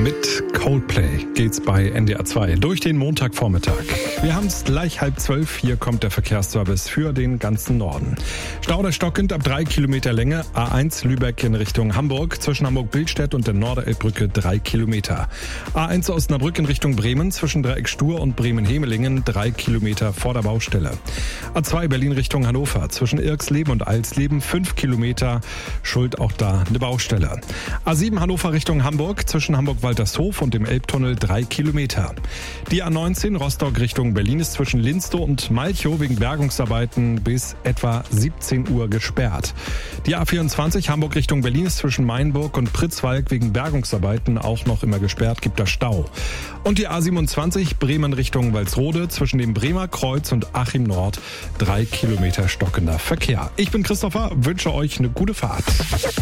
Mit Coldplay geht's bei NDR 2 durch den Montagvormittag. Wir haben es gleich 11:30. Hier kommt der Verkehrsservice für den ganzen Norden. Stau stockend ab 3 Kilometer Länge. A1 Lübeck in Richtung Hamburg. Zwischen Hamburg-Billstedt und der Norderelbbrücke 3 Kilometer. A1 Osnabrück in Richtung Bremen. Zwischen Dreieck Stur und Bremen-Hemelingen 3 Kilometer vor der Baustelle. A2 Berlin Richtung Hannover. Zwischen Irksleben und Alsleben 5 Kilometer. Schuld auch da eine Baustelle. A7 Hannover Richtung Hamburg. Zwischen Hamburg-Waltershof und dem Elbtunnel 3 Kilometer. Die A19 Rostock Richtung Berlin ist zwischen Linstow und Malchow wegen Bergungsarbeiten bis etwa 17 Uhr gesperrt. Die A24 Hamburg Richtung Berlin ist zwischen Mainburg und Pritzwalk wegen Bergungsarbeiten auch noch immer gesperrt, gibt da Stau. Und die A27 Bremen Richtung Walsrode zwischen dem Bremer Kreuz und Achim Nord 3 Kilometer stockender Verkehr. Ich bin Christopher, wünsche euch eine gute Fahrt.